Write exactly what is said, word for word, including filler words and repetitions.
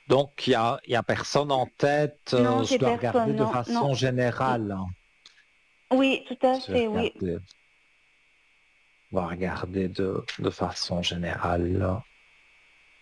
Donc, il y a, il y a personne en tête. Non, euh, je j'ai dois regarder personne, de non, façon non. générale. Oui, tout à Je vais fait, oui. regarder, je vais regarder de, de façon générale.